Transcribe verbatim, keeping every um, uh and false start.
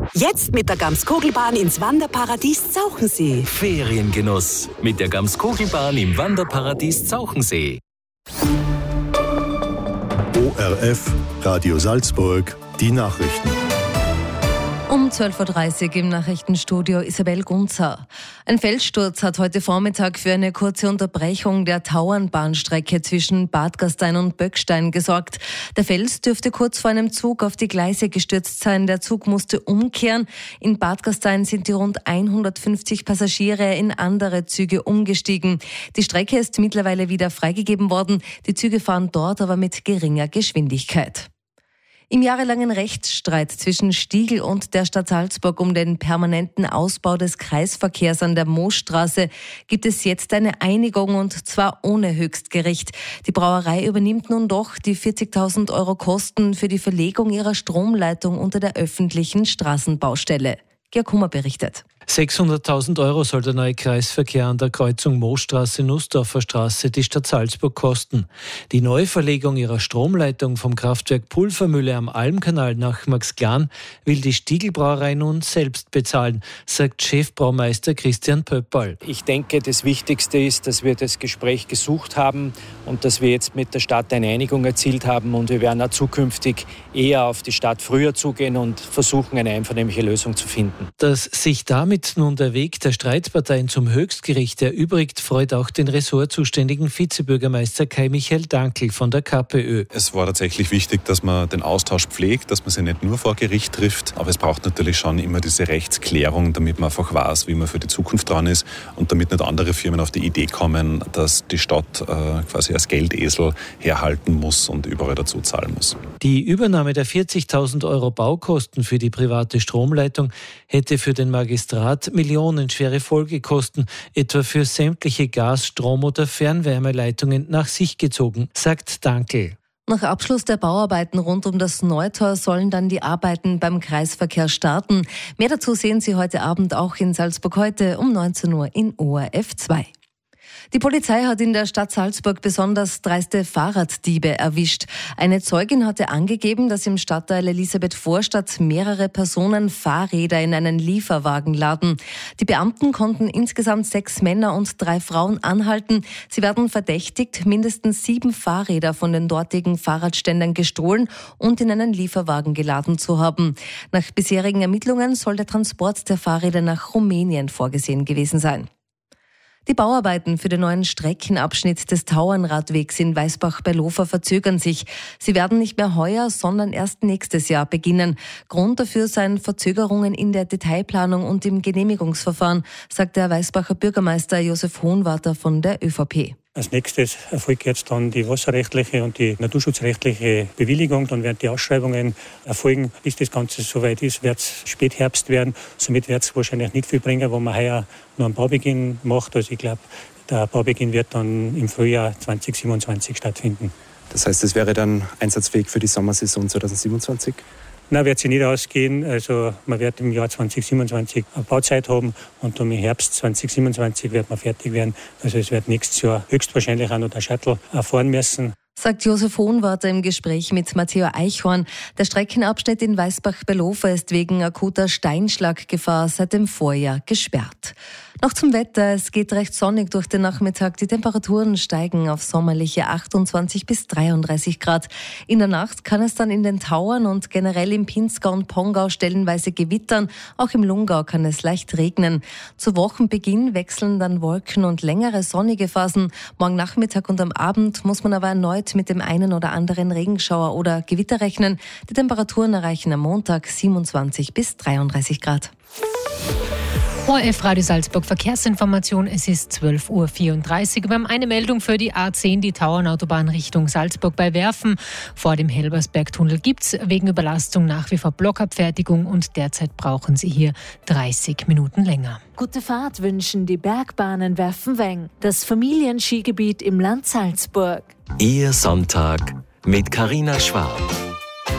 Jetzt mit der Gamskogelbahn ins Wanderparadies Zauchensee. Feriengenuss mit der Gamskogelbahn im Wanderparadies Zauchensee. O R F, Radio Salzburg, die Nachrichten. Um zwölf Uhr dreißig im Nachrichtenstudio Isabel Gunzer. Ein Felssturz hat heute Vormittag für eine kurze Unterbrechung der Tauernbahnstrecke zwischen Bad Gastein und Böckstein gesorgt. Der Fels dürfte kurz vor einem Zug auf die Gleise gestürzt sein. Der Zug musste umkehren. In Bad Gastein sind die rund hundertfünfzig Passagiere in andere Züge umgestiegen. Die Strecke ist mittlerweile wieder freigegeben worden. Die Züge fahren dort aber mit geringer Geschwindigkeit. Im jahrelangen Rechtsstreit zwischen Stiegl und der Stadt Salzburg um den permanenten Ausbau des Kreisverkehrs an der Moosstraße gibt es jetzt eine Einigung, und zwar ohne Höchstgericht. Die Brauerei übernimmt nun doch die vierzigtausend Euro Kosten für die Verlegung ihrer Stromleitung unter der öffentlichen Straßenbaustelle. Georg Hummer berichtet. sechshunderttausend Euro soll der neue Kreisverkehr an der Kreuzung Moosstraße-Nussdorfer Straße die Stadt Salzburg kosten. Die Neuverlegung ihrer Stromleitung vom Kraftwerk Pulvermühle am Almkanal nach Maxglan will die Stiegl-Brauerei nun selbst bezahlen, sagt Chefbraumeister Christian Pöppal. Ich denke, das Wichtigste ist, dass wir das Gespräch gesucht haben und dass wir jetzt mit der Stadt eine Einigung erzielt haben, und wir werden auch zukünftig eher auf die Stadt früher zugehen und versuchen, eine einvernehmliche Lösung zu finden. Dass sich damit nun der Weg der Streitparteien zum Höchstgericht erübrigt, freut auch den ressortzuständigen Vizebürgermeister Kai Michael Dankl von der KPÖ. Es war tatsächlich wichtig, dass man den Austausch pflegt, dass man sich nicht nur vor Gericht trifft, aber es braucht natürlich schon immer diese Rechtsklärung, damit man einfach weiß, wie man für die Zukunft dran ist, und damit nicht andere Firmen auf die Idee kommen, dass die Stadt äh, quasi als Geldesel herhalten muss und überall dazu zahlen muss. Die Übernahme der vierzigtausend Euro Baukosten für die private Stromleitung hätte für den Magistrat millionenschwere Folgekosten, etwa für sämtliche Gas-, Strom- oder Fernwärmeleitungen nach sich gezogen, sagt Dankl. Nach Abschluss der Bauarbeiten rund um das Neutor sollen dann die Arbeiten beim Kreisverkehr starten. Mehr dazu sehen Sie heute Abend auch in Salzburg heute um neunzehn Uhr in O R F zwei. Die Polizei hat in der Stadt Salzburg besonders dreiste Fahrraddiebe erwischt. Eine Zeugin hatte angegeben, dass im Stadtteil Elisabeth-Vorstadt mehrere Personen Fahrräder in einen Lieferwagen laden. Die Beamten konnten insgesamt sechs Männer und drei Frauen anhalten. Sie werden verdächtigt, mindestens sieben Fahrräder von den dortigen Fahrradständern gestohlen und in einen Lieferwagen geladen zu haben. Nach bisherigen Ermittlungen soll der Transport der Fahrräder nach Rumänien vorgesehen gewesen sein. Die Bauarbeiten für den neuen Streckenabschnitt des Tauernradwegs in Weißbach bei Lofer verzögern sich. Sie werden nicht mehr heuer, sondern erst nächstes Jahr beginnen. Grund dafür seien Verzögerungen in der Detailplanung und im Genehmigungsverfahren, sagt der Weißbacher Bürgermeister Josef Hohenwarter von der ÖVP. Als nächstes erfolgt jetzt dann die wasserrechtliche und die naturschutzrechtliche Bewilligung. Dann werden die Ausschreibungen erfolgen. Bis das Ganze soweit ist, wird es Spätherbst werden. Somit wird es wahrscheinlich nicht viel bringen, wo man heuer noch einen Baubeginn macht. Also ich glaube, der Baubeginn wird dann im Frühjahr zwanzig siebenundzwanzig stattfinden. Das heißt, es wäre dann einsatzfähig für die Sommersaison zwanzig siebenundzwanzig? Nein, wird sie nicht ausgehen. Also man wird im Jahr zwanzig siebenundzwanzig eine Bauzeit haben und dann im Herbst zwanzig siebenundzwanzig wird man fertig werden. Also es wird nächstes Jahr höchstwahrscheinlich auch noch der Shuttle fahren müssen. Sagt Josef Hohenwarter im Gespräch mit Matteo Eichhorn. Der Streckenabschnitt in Weißbach bei Lofer ist wegen akuter Steinschlaggefahr seit dem Vorjahr gesperrt. Noch zum Wetter. Es geht recht sonnig durch den Nachmittag. Die Temperaturen steigen auf sommerliche achtundzwanzig bis dreiunddreißig Grad. In der Nacht kann es dann in den Tauern und generell im Pinzgau und Pongau stellenweise gewittern. Auch im Lungau kann es leicht regnen. Zu Wochenbeginn wechseln dann Wolken und längere sonnige Phasen. Morgen Nachmittag und am Abend muss man aber erneut mit dem einen oder anderen Regenschauer oder Gewitter rechnen. Die Temperaturen erreichen am Montag siebenundzwanzig bis dreiunddreißig Grad. O R F Radio Salzburg Verkehrsinformation, es ist zwölf Uhr vierunddreißig. Wir haben eine Meldung für die A zehn, die Tauernautobahn Richtung Salzburg bei Werfen. Vor dem Helbersbergtunnel gibt es wegen Überlastung nach wie vor Blockabfertigung und derzeit brauchen Sie hier dreißig Minuten länger. Gute Fahrt wünschen die Bergbahnen Werfenweng, das Familienskigebiet im Land Salzburg. Ihr Sonntag mit Carina Schwab.